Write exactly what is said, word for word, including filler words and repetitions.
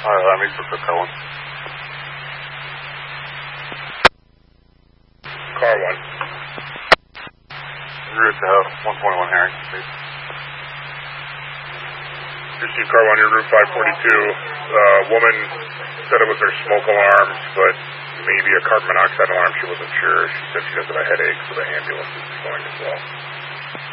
Alright, let me for car one. Car one. Route to one twenty-one Harrington, please. You see car one, your route five forty-two. Uh, woman said it was her smoke alarms, but maybe a carbon monoxide alarm. She wasn't sure. She said she does have a headache, so the ambulance is going as well.